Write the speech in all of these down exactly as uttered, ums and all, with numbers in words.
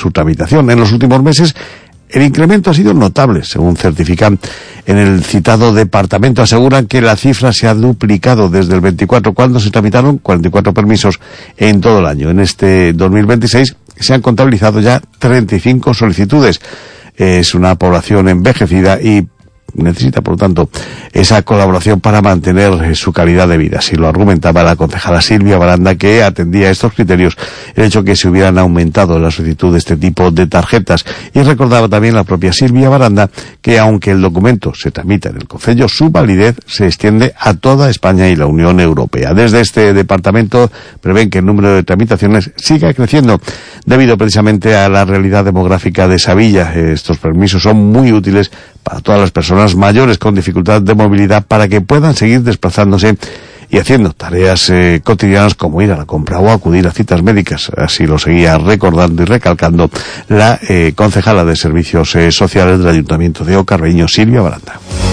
su tramitación. En los últimos meses, el incremento ha sido notable, según certifican en el citado departamento. Aseguran que la cifra se ha duplicado desde el veinticuatro, cuando se tramitaron cuarenta y cuatro permisos en todo el año. En este dos mil veintiséis se han contabilizado ya treinta y cinco solicitudes. Es una población envejecida y necesita, por lo tanto, esa colaboración para mantener su calidad de vida. Así lo argumentaba la concejala Silvia Baranda, que atendía a estos criterios el hecho que se hubieran aumentado la solicitud de este tipo de tarjetas. Y recordaba también la propia Silvia Baranda que, aunque el documento se tramita en el concello, su validez se extiende a toda España y la Unión Europea. Desde este departamento prevén que el número de tramitaciones siga creciendo debido precisamente a la realidad demográfica de Sevilla. Estos permisos son muy útiles para todas las personas mayores con dificultad de movilidad, para que puedan seguir desplazándose y haciendo tareas eh, cotidianas como ir a la compra o acudir a citas médicas. Así lo seguía recordando y recalcando la eh, concejala de Servicios eh, Sociales del Ayuntamiento de Ocarreño, Silvia Baranda.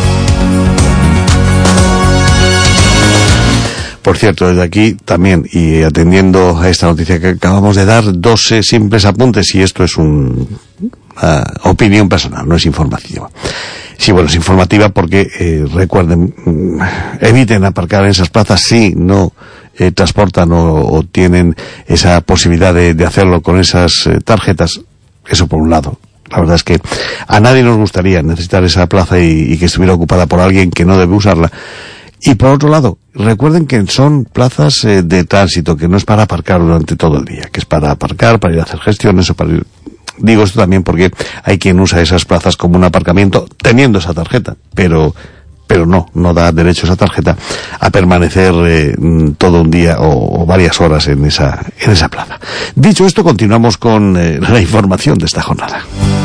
Por cierto, desde aquí también, y atendiendo a esta noticia que acabamos de dar, dos eh, simples apuntes, y esto es un, una opinión personal, no es informativa. Sí, bueno, es informativa porque, eh, recuerden, eviten aparcar en esas plazas si no eh, transportan o, o tienen esa posibilidad de, de hacerlo con esas eh, tarjetas. Eso por un lado. La verdad es que a nadie nos gustaría necesitar esa plaza y, y que estuviera ocupada por alguien que no debe usarla. Y por otro lado, recuerden que son plazas eh, de tránsito, que no es para aparcar durante todo el día, que es para aparcar, para ir a hacer gestiones o para ir... Digo esto también porque hay quien usa esas plazas como un aparcamiento teniendo esa tarjeta, pero pero no, no da derecho esa tarjeta a permanecer eh, todo un día o, o varias horas en esa en esa plaza. Dicho esto, continuamos con eh, la información de esta jornada.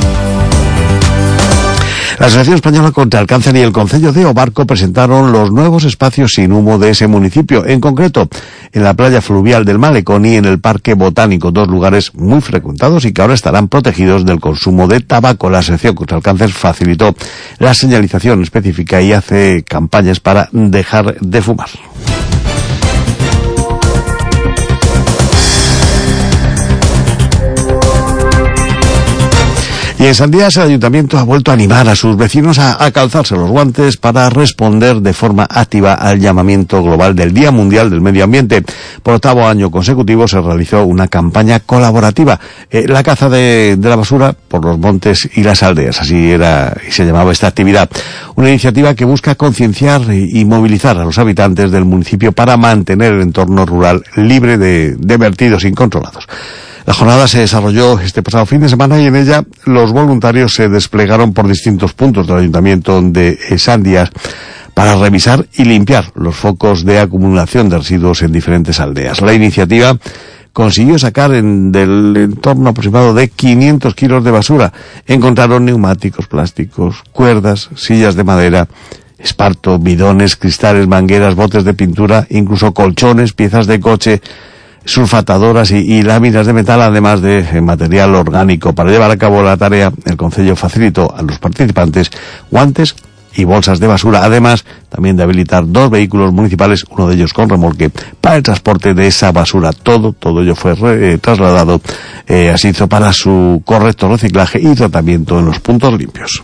La Asociación Española contra el Cáncer y el Concello de Obarco presentaron los nuevos espacios sin humo de ese municipio, en concreto en la playa fluvial del Malecón y en el Parque Botánico, dos lugares muy frecuentados y que ahora estarán protegidos del consumo de tabaco. La Asociación contra el Cáncer facilitó la señalización específica y hace campañas para dejar de fumar. Y en Sandias el Ayuntamiento ha vuelto a animar a sus vecinos a, a calzarse los guantes para responder de forma activa al llamamiento global del Día Mundial del Medio Ambiente. Por octavo año consecutivo se realizó una campaña colaborativa, eh, la caza de, de la basura por los montes y las aldeas, así era y se llamaba esta actividad. Una iniciativa que busca concienciar y, y movilizar a los habitantes del municipio para mantener el entorno rural libre de, de vertidos incontrolados. La jornada se desarrolló este pasado fin de semana y en ella los voluntarios se desplegaron por distintos puntos del Ayuntamiento de Sandias para revisar y limpiar los focos de acumulación de residuos en diferentes aldeas. La iniciativa consiguió sacar en, del entorno aproximado de quinientos kilos de basura. Encontraron neumáticos, plásticos, cuerdas, sillas de madera, esparto, bidones, cristales, mangueras, botes de pintura, incluso colchones, piezas de coche, sulfatadoras y, y láminas de metal, además de eh, material orgánico. Para llevar a cabo la tarea, el concello facilitó a los participantes guantes y bolsas de basura, además también de habilitar dos vehículos municipales, uno de ellos con remolque, para el transporte de esa basura. Todo, todo ello fue eh, trasladado eh, así hizo para su correcto reciclaje y tratamiento en los puntos limpios.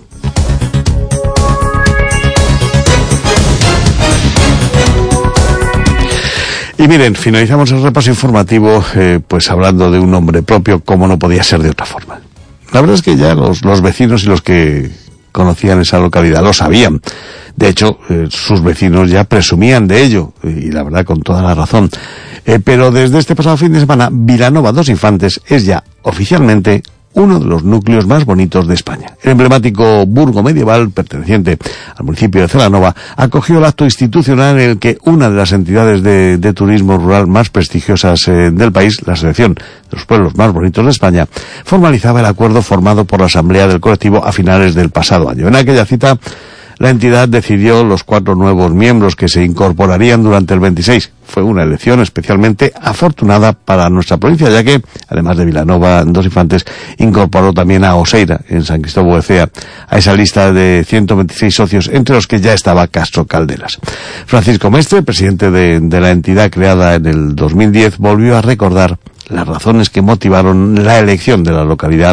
Y miren, finalizamos el repaso informativo eh, pues hablando de un nombre propio, como no podía ser de otra forma. La verdad es que ya los, los vecinos y los que conocían esa localidad lo sabían. De hecho, eh, sus vecinos ya presumían de ello, y la verdad con toda la razón. Eh, pero desde este pasado fin de semana, Vilanova dos Infantes es ya oficialmente uno de los núcleos más bonitos de España. El emblemático burgo medieval, perteneciente al municipio de Celanova, acogió el acto institucional en el que una de las entidades de, de turismo rural más prestigiosas eh, del país, la Asociación de los Pueblos Más Bonitos de España, formalizaba el acuerdo formado por la Asamblea del colectivo a finales del pasado año. En aquella cita, la entidad decidió los cuatro nuevos miembros que se incorporarían durante el veintiséis. Fue una elección especialmente afortunada para nuestra provincia, ya que, además de Vilanova dos Infantes, incorporó también a Oseira, en San Cristóbal de Cea, a esa lista de ciento veintiséis socios, entre los que ya estaba Castro Calderas. Francisco Mestre, presidente de, de la entidad creada en el dos mil diez, volvió a recordar las razones que motivaron la elección de la localidad